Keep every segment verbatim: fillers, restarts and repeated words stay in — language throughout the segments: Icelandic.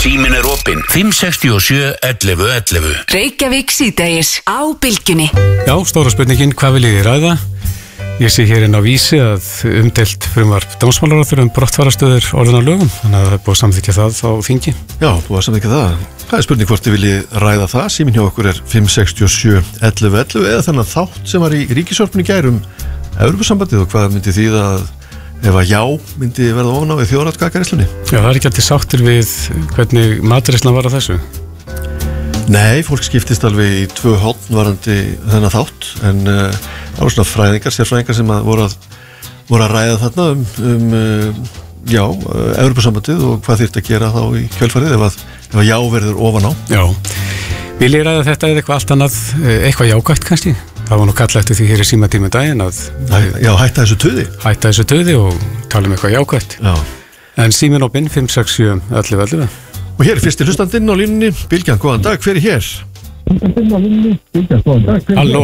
Síminn er opinn fimm sex sjö ellefu ellefu. Reykjavík síðdegis á Bylgjunni. Já, stóra spurningin, hvað viljið þið ræða? Ég sé hér inn á Vísi að umdeilt frumvarp dómsmálaráðherra um brottfarastöður orðin á lögum, þannig að það er búið að samþykkja það á þingi. Já, búið að samþykkja það. Það er spurning hvort þið viljið ræða það. Síminn hjá okkur er fimm sex sjö ellefu ellefu eða þannig þátt sem var í ríkisstjórninni í gær um Evrópusambandið og hvað myndi þýða að ef að já myndi verða ofan á við þjóðaratkvæðagreiðslunni. Já, það er ekki alltaf sáttir við hvernig matreiðslan var að þessu. Nei, fólk skiptist alveg í tvö horn varandi þennan þátt, en uh, það voru svona fræðingar, sérfræðingar sem að voru, að, voru að ræða þarna um, um uh, já, uh, Evrópusambandið og hvað þyrfti að gera þá í kjölfarið ef að, ef að já verður ofan á. Já, vil ég ræða þetta eða eitthvað allt annað, eitthvað jákvætt kannski? Það var nú kallað eftir því hér í símatíma daginn að já, hætta þessu tuði. Hætta þessu tuði og tala um eitthvað jákvætt. Já. En síminn opinn fimm sex sjö ellefu ellefu. Og hér er fyrsti hlustandinn á línunni, Bylgjan, góðan dag, hver er hér? Halló.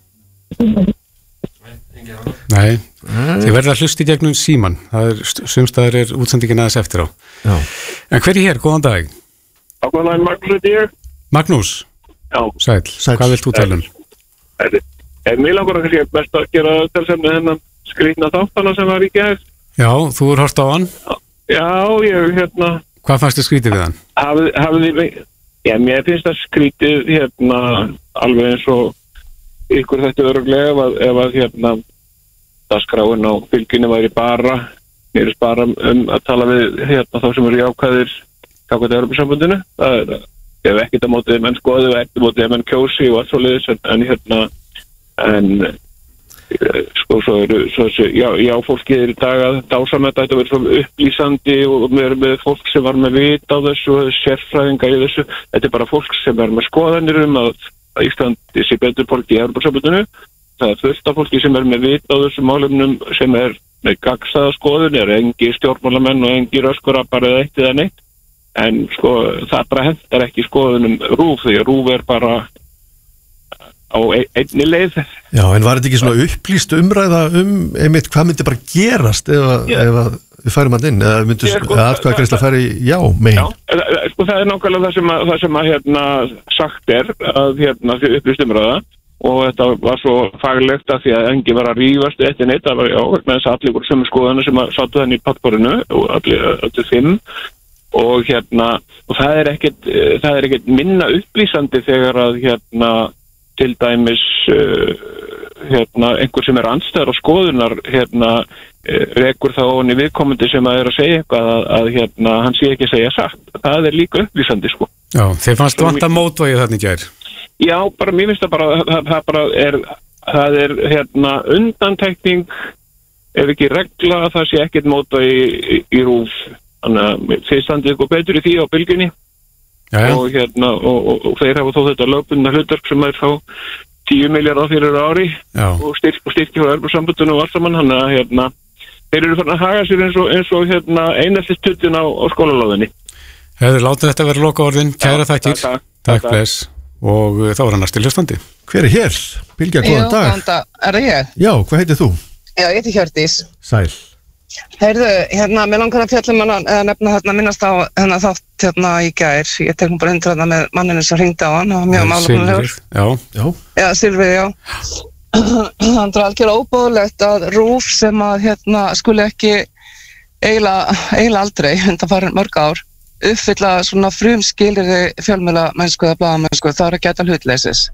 Nei, þið verða að hlusta í gegnum síman, það er, sumstaðar er útsendingin aðeins eftir á. Já. En hver er hér, góðan dag? Góðan dag, Magnús heiti ég. Magnús? Já. Sæll, Sæll. Hvað vilt þú tala um? En mér langar að kannski best að gera til sem þennan skrýtna þáttana sem var í gær. Já, þú er hort á hann? Já, ég, hérna... Hvað fannst þið skrítið við hann? Hafið, hafið, já, mér finnst það skrítið, hérna, alveg eins og ykkur þetta öruglega ef að, ef að hérna, dagskráin á Bylgjunni væri bara, mér er bara um að tala við, hérna, þá sem eru jákvæðir gagnvart Evrópusambandinu. Það er, ég hef ekkert að mótið menn skoðu, ekkert að mótið menn kjósi og allt svoleiðis, en, en hérna, en sko svo eru svo, já, já fólkið er í dag að dása með þetta, þetta verður svo upplýsandi og við erum með fólk sem var með vit á þessu og sérfræðingar í þessu, þetta er bara fólk sem er með skoðanir um að, að Íslandi sé betur fólk í Evrópusambandinu. Það er fullt af fólki sem er með vit á þessu málefnum sem er með gagnstæða skoðun, er engi stjórnmálamenn og engi röskurapar eða eitt eða neitt, en sko það bara hentar ekki skoðunum RÚV, því RÚV er bara á einni leið. Já, en var þetta ekki svona upplýst umræða um einmitt hvað myndi bara gerast ef að, ef að við færum hann inn eða myndi sko, atkvæðagreiðsla færi já megin? Já, sko það er nákvæmlega það sem að, það sem að hérna sagt er að hérna upplýst umræða og þetta var svo faglegt að því að engi var að rífast eftir neitt, það var já, með þess að allir voru sömu skoðana sem að sátu þannig í pallborinu og allir, allir fimm og hérna, og það er ekkert það er ekkert minna upplýsandi þegar að hérna til dæmis uh, hérna, einhver sem er andstæður á skoðunar hérna, uh, rekur þá honni viðkomandi sem að er að segja eitthvað að, að hérna, hann sé ekki að segja satt. Það er líka upplýsandi sko. Já, þeir fannst vanta mótvægi þarna í gær. Já, bara mér finnst það bara það, það bara er, það er hérna, undantekning ef ekki regla að það sé ekkert mótvægi í, í RÚV. Þannig að þeir standið eitthvað betur í því á Bylgjunni. Já, já. Og, hérna, og, og, og þeir hafa þó þetta lögbundna hlutverk sem er þá tíu milljarðar fyrir ári já. og styrk og styrki frá Evrópusambandinu og allt saman, hann að hérna, þeir eru farin að haga sér eins og, eins og hérna, eineltis tuttin á, á skólalóðinni. Hefur látið þetta vera loka orðin, kæra þættir, takk, takk bless og þá er hann næsti hlustandi. Hver er hér? Bylgja, góðan dag. Góðan dag, er það ég? Já, hvað heitir þú? Já, ég heiti Hjördís. Sæl. Heyrðu, hérna, mér langar að fjalla um að nefna hérna minnast á hérna þátt hérna í gær. Ég tek nú bara undir hérna með manninu sem hringdi á hann og mjög málefnalegur. Já, já. Já, Silfrið, já. Það er algjörlega óboðlegt að RÚV sem að hérna skuli ekki eiginlega, eiginlega aldrei undanfarin mörg ár uppfylla svona frumskilyrði fjölmiðla mennsku eða blaðamennsku, það er að gæta hlutleysis.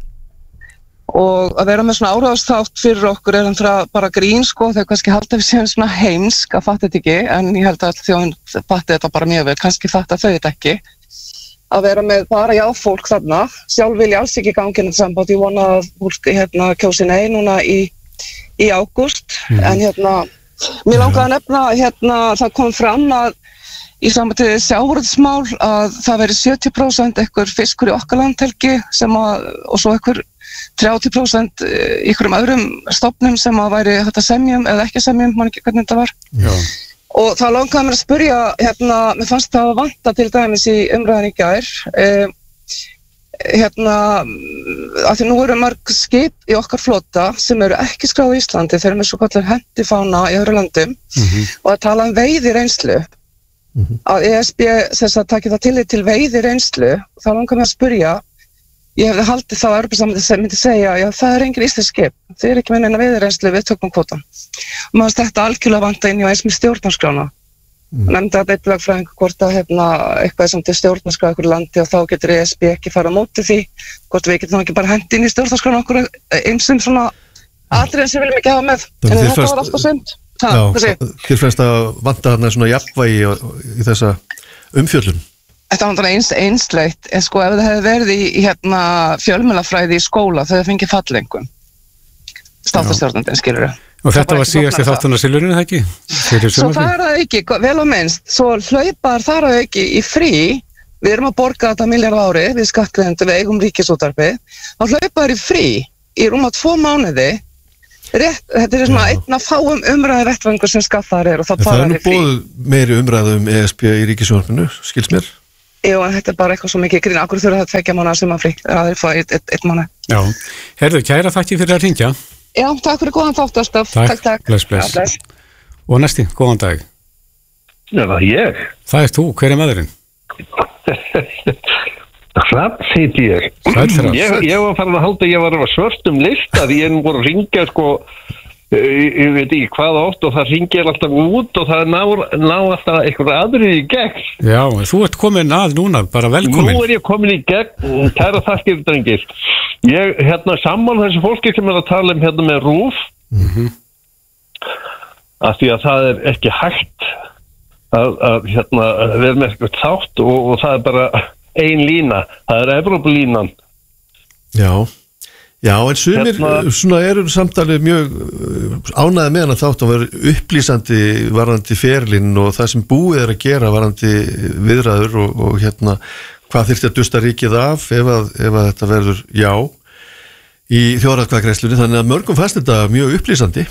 Og að vera með svona áráðsþátt fyrir okkur er hann bara grín sko, þegar kannski halda við séum svona heimsk að fatta þetta ekki, en ég held að þjóðin fatti þetta bara mjög vel, kannski fatta þau þetta ekki. Að vera með bara já fólk þarna, sjálf vil ég alls ekki gangið þetta samband, ég vona að fólk hérna kjósi nei núna í, í ágúst, mm. en hérna, mér langar að nefna hérna, það kom fram að í sambandi sjávarútvegsmál að það veri sjötíu prósent einhver fiskur í okkar landhelgi sem að, og svo einhver þrjátíu prósent ykkurum öðrum stofnum sem að væri þetta semjum eða ekki semjum, man ekki hvernig þetta var. Já. Og það langaði mér að spyrja, hérna, mér fannst það að vanta til dæmis í umræðan í gær, eh, hérna, að því nú eru mörg skip í okkar flota sem eru ekki skráð í Íslandi, þeir eru með svo kallar hentifána í öðru löndum mm-hmm. og að tala um veiði reynslu. að E S B þess að taki það tillit til veiði reynslu, þá langar mig að spyrja, ég hefði haldið þá að Evrópusambandið sem myndi segja, já það er engin íslensk skip, þau eru ekki með neina veiði reynslu við tökum kvótan. Og maður þetta algjörlega vanta inn í eins með stjórnarskrána. Mm. Nefndi að þetta lagfræðing hvort að hefna, eitthvað sem til stjórnarskrá ykkur landi og þá getur E S B ekki fara á móti því, hvort við getum ekki bara hendi inn í stjórnarskrána okkur einsum svona atriðin sem við viljum ekki hafa með. En þetta fyrst, var alltaf sumt. Þér finnst að vanta þarna svona jafnvægi í þessa umfjöllun? Þetta var náttúrulega eins, einsleitt, en sko ef það hefði verið í, í hérna, fjölmiðlafræði í skóla þau hefði fengið fallengun. Státastjórnandinn, skilur þau. Og þetta var síðasti þáttunar Silvurinn, ekki? Svo það er það ekki, vel og minnst, svo hlaupar þar að ekki í frí, við erum að borga þetta miljard ári, við skattgreiðendur, við eigum ríkisútvarpið, þá hlaupar í frí í rúma tvo mánuði, rétt, þetta er svona einn af fáum umræði vettvangur sem skaffaðar er og þá það er nú búið meiri umræði um E S B í ríkisútvarpinu, skils mér? Jú, en þetta er bara eitthvað svo mikið grín, akkur þurfa það tvekja mánuða sumarfrí, það er fáið eitt, eitt, eitt mánuð. Já, herðu, kæra þakki fyrir að hringja. Já, takk fyrir góðan þátt alltaf. Takk, takk, takk. Bless, bless. Já, bless. Og næsti, góðan dag. Já, það er ég. Það er þú, hver er maðurinn? Hrafn heiti ég. Sæll, ég. Ég var farin að halda að ég var að svörtum lista því ég er nú búin að ringja sko, ég, ég veit ekki hvað oft og það ringir alltaf út og það ná, ná alltaf eitthvað aðrið í gegn. Já, þú ert komin að núna, bara velkomin. Nú er ég komin í gegn, kæra þakkir drengir. Ég, hérna, sammála þessu fólki sem er að tala um hérna með RÚV mm-hmm. af því að það er ekki hægt að, að hérna, vera með eitthvað þátt og, og það er bara ein lína, það er Evrópulínan. Já, já, en sumir hérna, svona eru samtalið mjög ánægði með hana þátt að vera upplýsandi varðandi ferlinn og það sem búið er að gera varðandi viðræður og, og hérna hvað þyrfti að dusta ríkið af ef að, ef að þetta verður já í þjóðaratkvæðagreiðslunni, þannig að mörgum fannst þetta mjög upplýsandi.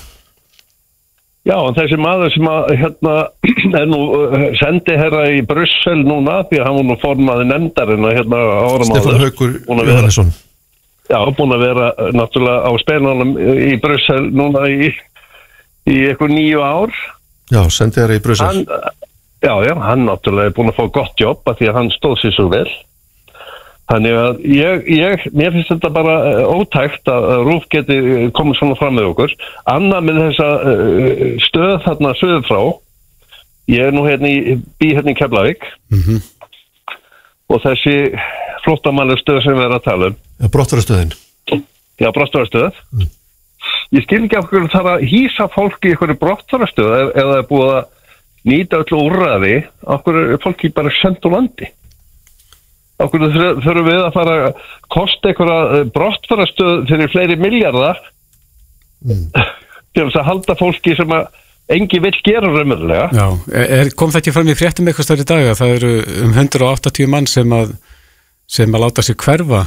Já, en þessi maður sem að hérna er nú sendi herra í Brussel núna því að hann var nú formaði nefndarinn hérna árum áður. Stefán Haukur Jóhannesson. Já, búin að vera náttúrulega á spennanum í Brussel núna í, í eitthvað nýju ár. Já, sendi herra í Brussel. Hann, Já, já, hann náttúrulega er búin að fá gott jobb að því að hann stóð sér svo vel. Þannig að ég, ég, mér finnst þetta bara ótækt að RÚV geti komið svona fram með okkur. Annað með þessa stöð þarna söður frá, ég er nú hérna í, bý hérna í Keflavík mm-hmm. og þessi flóttamannastöð sem við erum að tala um. Ja, brottfarastöðin. Já, brottfarastöð. Mm. Ég skil ekki okkur þar að hýsa fólki í einhverju brottfarastöð eða það er búið að nýta öllu úrræði, okkur er fólki bara sendt úr landi. Okkur þurfum við að fara að kosta einhverja brottfarastöð fyrir fleiri milljarða mm. til þess að halda fólki sem að engi vill gera raunverulega. Já, er, kom það ekki fram í fréttum eitthvað stærri dag að það eru um hundrað og áttatíu mann sem að, sem að láta sig hverfa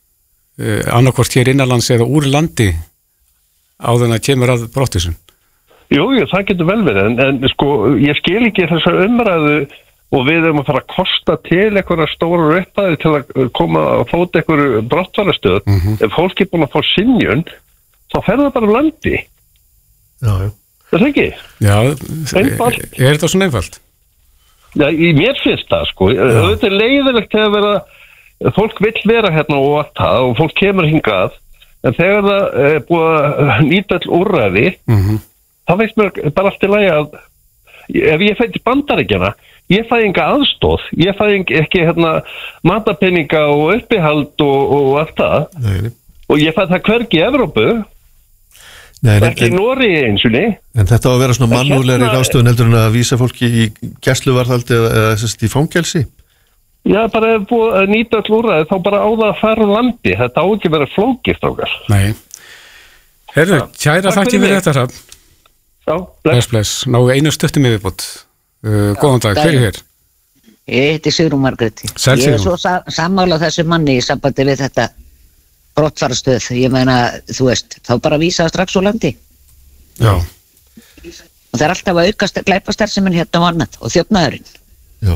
eh, annarkvort hér innanlands eða úr landi áður en að kemur að brottvísun? Jú, jú, það getur vel verið, en, en sko, ég skil ekki þessa umræðu og við erum að fara að kosta til einhverja stóra upphæði til að koma að fóta einhverju brottfarastöð. Mm-hmm. Ef fólk er búin að fá synjun, þá fer það bara landi. Já, já. Það er ekki? Já, einfalt. Er, er þetta svona einfalt? Já, í mér finnst það, sko. Þetta er leiðilegt þegar vera, fólk vill vera hérna og allt það og fólk kemur hingað, en þegar það er búið að nýta all úrræði, mm-hmm. þá veist mér bara allt í lagi að ef ég fæ til Bandaríkjanna, ég fæ enga aðstóð, ég fæ ekki hérna, matapenninga og uppihald og, og allt það. Nei. Og ég fæ það hvergi í Evrópu, Nei, ekki í Noregi einsunni. En þetta á að vera svona mannúðlegri hérna, ráðstöfun heldur en að vísa fólki í gæsluvarðhaldi eða, eða sérst, í fangelsi? Já, bara ef búið að nýta all úrræði, þá bara á það að fara landi. Þetta á ekki vera flókist okkar. Nei. Herru, kæra þakki fyrir þetta, Hrafn. Já, bless, bless. Náðu einu stuttum yfirbútt. Uh, góðan dag, hver er hér? Ég heiti Sigrún Margréti. Sæl, ég er Sigrún. svo sa sammála þessu manni í sambandi við þetta brottfarastöð. Ég meina, þú veist, þá bara vísa strax úr landi. Já. Og það er alltaf að auka glæpastarfsemin hérna og annað og þjófnaðurinn. Já.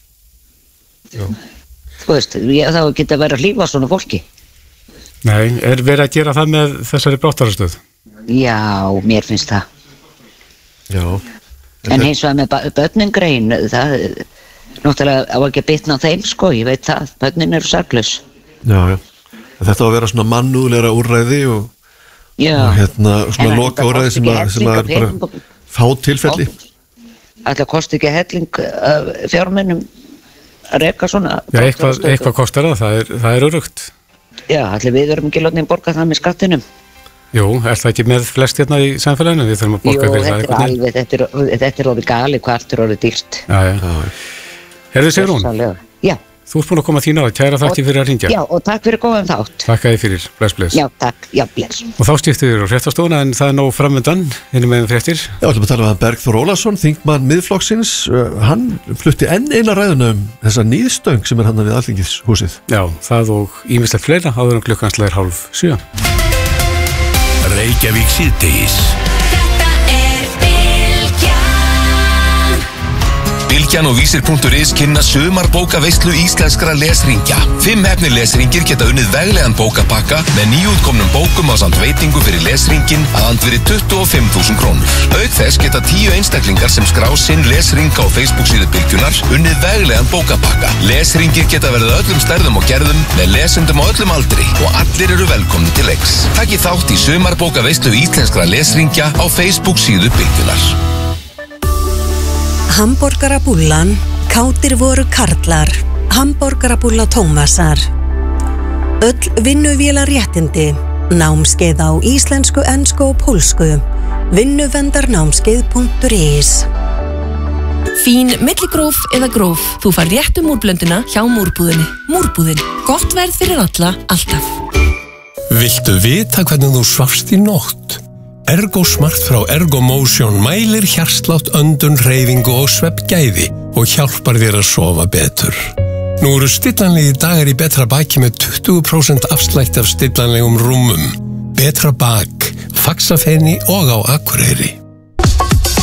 Já. Þú veist, ég þá geta verið að hlífa svona fólki. Nei, er verið að gera það með þessari brottfarastöð? Já, mér finnst það. Já. En hins vegar með börnin grein, það náttúrulega á ekki að bitna á þeim sko, ég veit það, börnin eru saklaus. Já, já, þetta á að vera svona mannúðlegra úrræði og, og hérna svona loka úrræði sem, að, sem að er bara fá tilfelli. Alltaf kosti ekki helling uh, fjármunum að reka svona. Já, eitthvað, eitthvað kostar það, það er, það er örugt. Já, allir við erum ekki látið að borga það með skattinum. Jú, er það ekki með flest hérna í samfélaginu? Við þurfum að borga Jú, fyrir það þetta er alveg, þetta er, þetta er orðið gali, hvað allt er orðið dýrt. Já, já. Herðu Sigrún, já. Þú ert búin að koma þín á það, kæra þakki fyrir að ringja. Já, og takk fyrir góðan þátt. Takk að þið fyrir, bless, bless. Já, takk, já, bless. Og þá skiptum við á fréttastofuna, en það er nóg framöndan, hinum meðan fréttir. Já, ætlum að tala um Bergþór Ólason, þingmann Miðflokksins. Hann flutti enn eina ræðuna um þessa níðstöng sem er hann við Alþingishúsið. Já, það og ýmislegt fleira, áður en klukkan slær hálf sjö. Reykjavík síðdegis. Bylgjan og vísir punktur is kynna sumarbókaveislu íslenskra lesringja. Fimm hefni lesringir geta unnið veglegan bókapakka með nýútkomnum bókum á samt veitingu fyrir lesringin að andvirði tuttugu og fimm þúsund krónur. Auk þess geta tíu einstaklingar sem skrá sinn lesring á Facebook síðu Bylgjunar unnið veglegan bókapakka. Lesringir geta verið öllum stærðum og gerðum með lesendum á öllum aldri og allir eru velkomni til leiks. Takið þátt í sumarbókaveislu íslenskra lesringja á Facebook síðu Bylgjunar. Hamborgarabúllan, kátir voru karlar, hamborgarabúlla Tómasar. Öll vinnuvélaréttindi, námskeið á íslensku, ensku og pólsku, vinnuvendarnámskeið punktur is. Fín milligróf eða gróf, þú fær réttu múrblönduna hjá Múrbúðinni. Múrbúðin, gott verð fyrir alla, alltaf. Viltu vita hvernig þú svafst í nótt? Ergo Smart frá Ergomotion mælir hjartslátt, öndun, hreyfingu og svefngæði og hjálpar þér að sofa betur. Nú eru stillanlegi dagar í Betra Baki með tuttugu prósent afslætt af stillanlegum rúmum. Betra Bak, Faxafeni og á Akureyri.